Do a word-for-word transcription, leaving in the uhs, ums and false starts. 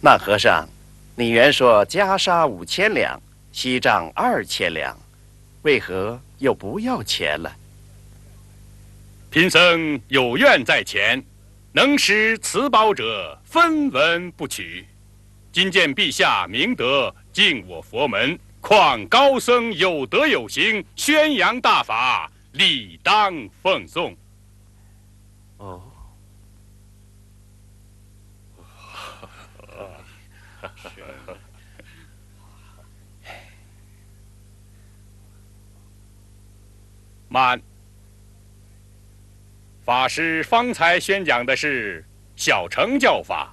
那和尚，你原说袈裟五千两，西藏二千两，为何又不要钱了？ 贫僧有愿在前，能施此宝者，分文不取。今见陛下明德，敬我佛门，况高僧有德有行，宣扬大法，理当奉送。 哦。 慢。法师方才宣讲的是小乘教法，